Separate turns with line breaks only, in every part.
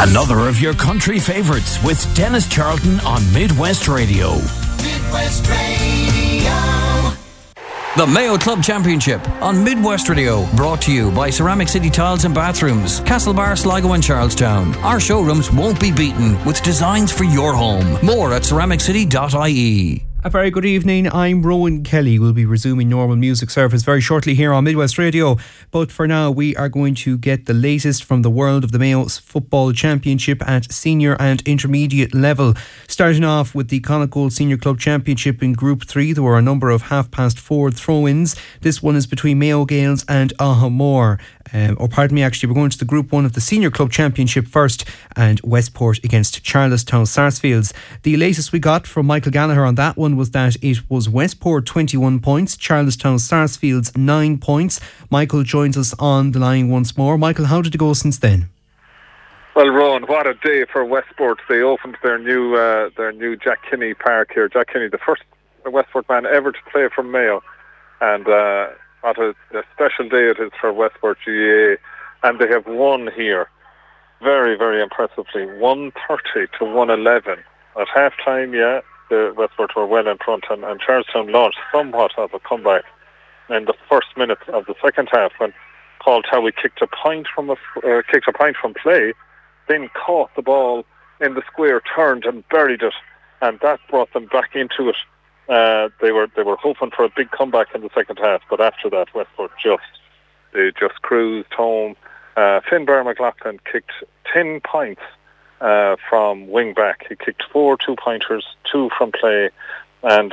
Another of your country favourites with Dennis Charlton on Midwest Radio. Midwest Radio. The Mayo Club Championship on Midwest Radio, brought to you by Ceramic City Tiles and Bathrooms, Castlebar, Sligo and Charlestown. Our showrooms won't be beaten with designs for your home. More at ceramiccity.ie.
A very good evening. I'm Rowan Kelly. We'll be resuming normal music service very shortly here on Midwest Radio. But for now, we are going to get the latest from the world of the Mayo Football Championship at senior and intermediate level. Starting off with the Connacht Senior Club Championship in Group 3, there were a number of half-past-4 throw-ins. This one is between Mayo Gaels and Ahamore. We're going to the Group 1 of the Senior Club Championship first, and Westport against Charlestown Sarsfields. The latest we got from Michael Gallagher on that one was that it was Westport 21 points, Charlestown Sarsfields 9 points. Michael joins us on the line once more. Michael, how did it go since then?
Well, Rowan, what a day for Westport. They opened their new Jack Kinney Park here. Jack Kinney, the first Westport man ever to play for Mayo, and what a special day it is for Westport GAA, and they have won here very, very impressively, 130 to 111. At half-time, the Westport were well in front, and Charlestown launched somewhat of a comeback in the first minute of the second half when Paul Towie kicked a point from play, then caught the ball in the square, turned and buried it, and that brought them back into it. They were hoping for a big comeback in the second half, but after that, Westport just cruised home. Finbar McLaughlin kicked 10 points from wing back. He kicked 4 2-pointers, 2 from play, and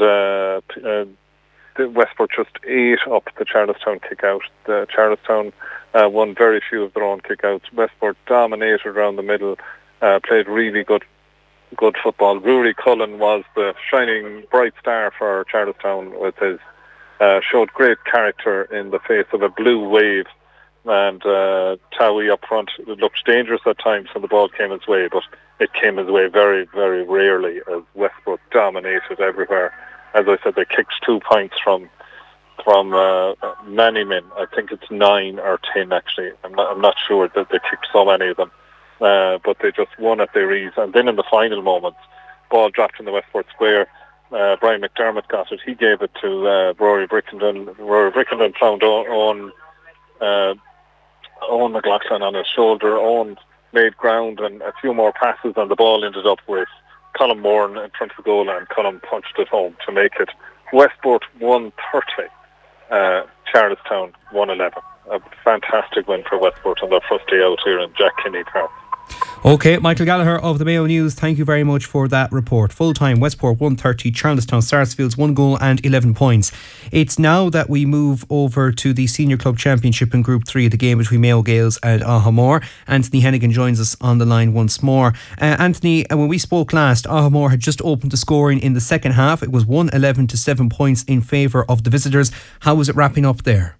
Westport just ate up the Charlestown kick-out. The Charlestown won very few of their own kick-outs. Westport dominated around the middle, played really good football. Rory Cullen was the shining bright star for Charlestown with his showed great character in the face of a blue wave, and Towie up front looked dangerous at times when the ball came his way, but it came his way very, very rarely as Westport dominated everywhere. As I said, they kicked 2 points from many men. I think it's 9 or 10 actually. I'm not sure that they kicked so many of them. But they just won at their ease. And then in the final moments, ball dropped in the Westport square. Brian McDermott got it. He gave it to Rory Brickenden. Rory Brickenden found Owen McLaughlin on his shoulder. Owen made ground and a few more passes, and the ball ended up with Colm Moran in front of the goal, and Colm punched it home to make it Westport 130, Charlestown 111. A fantastic win for Westport on their first day out here in Jack Kinney Park.
OK, Michael Gallagher of the Mayo News, thank you very much for that report. Full time, Westport 130, Charlestown Sarsfields 1 goal and 11 points. It's now that we move over to the Senior Club Championship in Group 3, the game between Mayo Gaels and Ahamore. Anthony Hennigan joins us on the line once more. Anthony, when we spoke last, Ahamore had just opened the scoring in the second half. It was 111 to 7 points in favour of the visitors. How was it wrapping up there?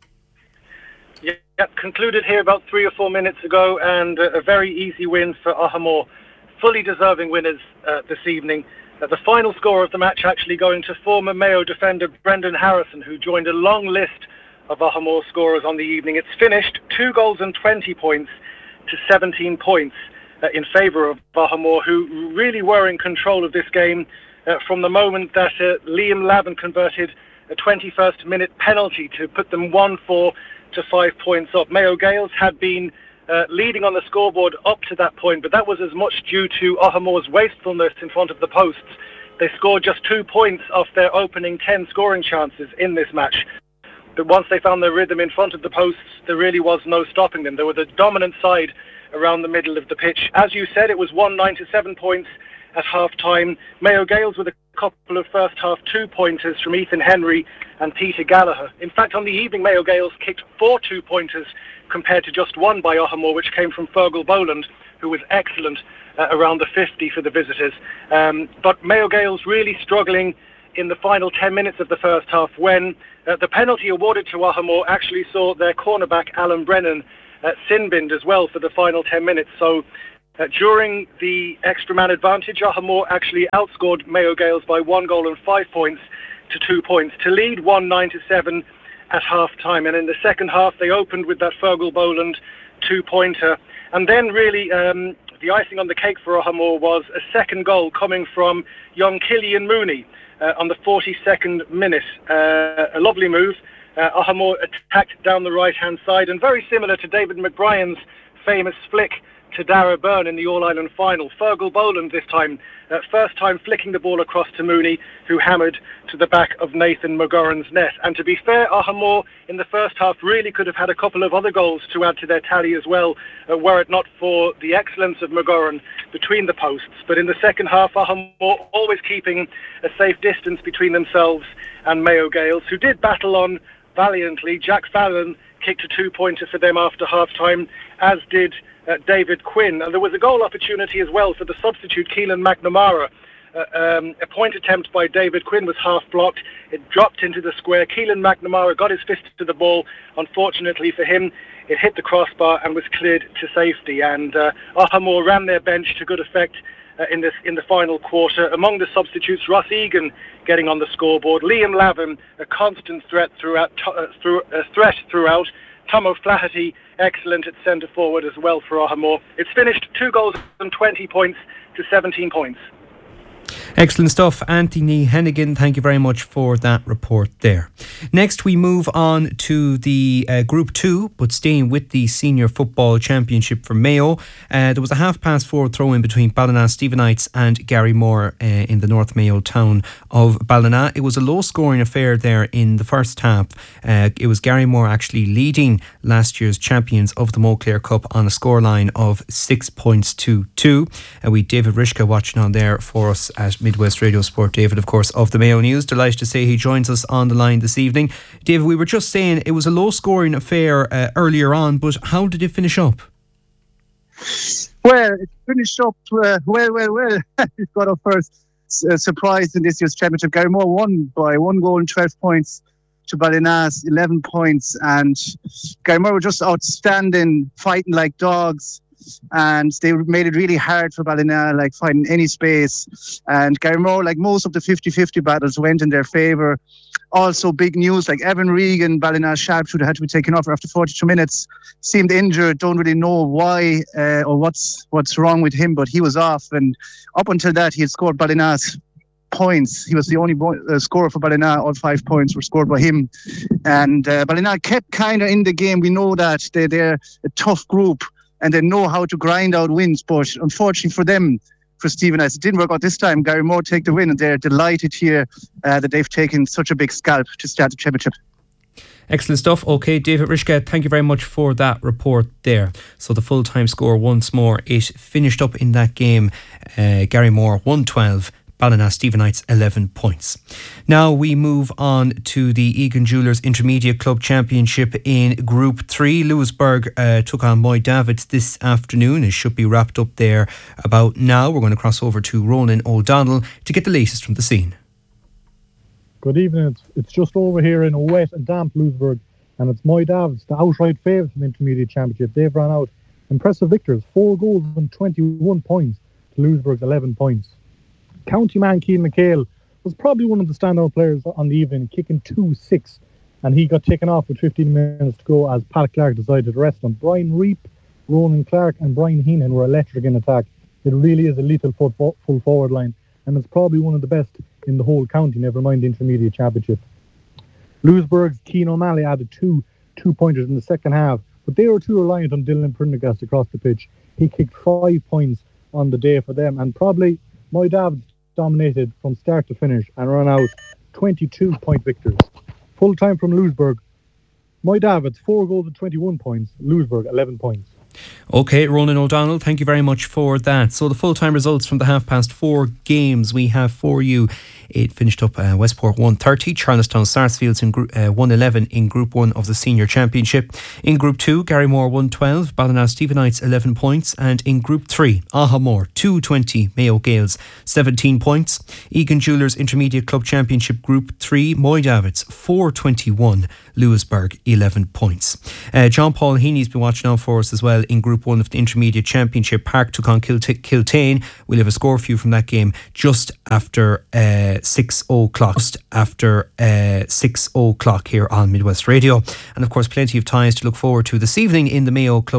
Concluded here about 3 or 4 minutes ago, and a very easy win for Ahamore. Fully deserving winners this evening. The final score of the match actually going to former Mayo defender Brendan Harrison, who joined a long list of Ahamore scorers on the evening. It's finished 2 goals and 20 points to 17 points in favour of Ahamore, who really were in control of this game from the moment that Liam Lavin converted a 21st minute penalty to put them 1-4 to 5 points up. Mayo Gaels had been leading on the scoreboard up to that point, but that was as much due to Ahamore's wastefulness in front of the posts. They scored just 2 points off their opening 10 scoring chances in this match. But once they found their rhythm in front of the posts, there really was no stopping them. They were the dominant side around the middle of the pitch. As you said, it was 1-9 to 7 points at half-time. Mayo Gaels with a couple of first-half 2-pointers from Ethan Henry and Peter Gallagher. In fact, on the evening, Mayo Gaels kicked 4 2-pointers compared to just 1 by Ahamore, which came from Fergal Boland, who was excellent around the 50 for the visitors. But Mayo Gaels really struggling in the final 10 minutes of the first half when the penalty awarded to Ahamore actually saw their cornerback Alan Brennan sin-binned as well for the final 10 minutes. So during the extra man advantage, Ahamore actually outscored Mayo Gaels by 1 goal and 5 points to 2 points to lead 1-9 to 7 at half time. And in the second half, they opened with that Fergal Boland 2-pointer. And then really the icing on the cake for Ohamore was a second goal coming from young Killian Mooney on the 42nd minute. A lovely move. Ohamore attacked down the right-hand side, and very similar to David McBrien's famous flick to Dara Byrne in the All-Ireland final. Fergal Boland this time, first time flicking the ball across to Mooney, who hammered to the back of Nathan McGorran's net. And to be fair, Ohamore in the first half really could have had a couple of other goals to add to their tally as well, were it not for the excellence of McGorran between the posts. But in the second half, Ohamore always keeping a safe distance between themselves and Mayo Gales, who did battle on valiantly. Jack Fallon kicked a 2-pointer for them after half-time, as did David Quinn. And there was a goal opportunity as well for the substitute, Keelan McNamara. A point attempt by David Quinn was half blocked. It dropped into the square. Keelan McNamara got his fist to the ball. Unfortunately for him, it hit the crossbar and was cleared to safety. And Ohamore ran their bench to good effect in the final quarter. Among the substitutes, Ross Egan getting on the scoreboard, Liam Lavin, a constant threat throughout. Tom O'Flaherty, excellent at centre forward as well for Ohamore. It's finished 2 goals and 20 points to 17 points.
Excellent stuff. Anthony Hennigan, thank you very much for that report there. Next we move on to the Group 2, but staying with the Senior Football Championship for Mayo. There was a half-past 4 throw-in between Ballina Stephenites and Gary Moore in the North Mayo town of Ballina. It was a low-scoring affair there in the first half. It was Gary Moore actually leading last year's champions of the Moncler Cup on a scoreline of 6 points to 2. We David Rishka watching on there for us at Midwest Radio Sport. David, of course, of the Mayo News. Delighted to say he joins us on the line this evening. David, we were just saying it was a low-scoring affair earlier on, but how did it finish up?
Well, it finished up well. It got up first. Surprise in this year's championship. Gary Moore won by 1 goal and 12 points to Ballina's 11 points. And Gary Moore were just outstanding, fighting like dogs. And they made it really hard for Ballina, like finding any space. And Gary Moore, like most of the 50-50 battles, went in their favour. Also, big news, like Evan Regan, Ballina's sharpshooter, had to be taken off after 42 minutes. Seemed injured, don't really know why or what's wrong with him, but he was off. And up until that, he had scored Ballina's points. He was the only scorer for Ballina. All 5 points were scored by him. And Ballina kept kind of in the game. We know that they're a tough group, and they know how to grind out wins. But unfortunately for them, for Stephenites, it didn't work out this time. Gary Moore take the win, and they're delighted here that they've taken such a big scalp to start the championship.
Excellent stuff. OK, David Rishka, thank you very much for that report there. So the full-time score once more, it finished up in that game. Gary Moore 112. Ballina Stephenites 11 points. Now we move on to the Egan Jewellers Intermediate Club Championship in Group 3. Lewisburg took on Moy Davids this afternoon. It should be wrapped up there about now. We're going to cross over to Ronan O'Donnell to get the latest from the scene.
Good evening. It's just over here in a wet and damp Lewisburg, and it's Moy Davids, the outright favourites in the Intermediate Championship. They've run out impressive victors, 4 goals and 21 points to Lewisburg's 11 points. County man Keane McHale was probably one of the standout players on the evening, kicking 2-6, and he got taken off with 15 minutes to go as Pat Clark decided to rest him. Brian Reap, Ronan Clark and Brian Heenan were electric in attack. It really is a lethal full forward line, and it's probably one of the best in the whole county, never mind the Intermediate Championship. Lewisburg's Keane O'Malley added 2 2-pointers in the second half, but they were too reliant on Dylan Prendergast across the pitch. He kicked 5 points on the day for them, and probably Moy Davids dominated from start to finish and ran out 22-point victors. Full time from Lewisburg, Moy Davids 4 goals and 21 points, Lewisburg 11 points.
OK, Ronan O'Donnell, thank you very much for that. So the full-time results from the 4:30 games we have for you. It finished up Westport 130, Charlestown Sarsfields in 111 in Group 1 of the Senior Championship. In Group 2, Garrymore 112, Ballina Stephenites 11 points. And in Group 3, Ohamore 220, Mayo Gales 17 points. Egan Jewellers Intermediate Club Championship Group 3, Moy Davids 421, Lewisburg 11 points. John Paul Heaney's been watching out for us as well in Group 1 of the Intermediate Championship. Park took on Kiltane. We'll have a score for you from that game just after 6 o'clock. Just after 6 o'clock here on Midwest Radio. And of course, plenty of ties to look forward to this evening in the Mayo Club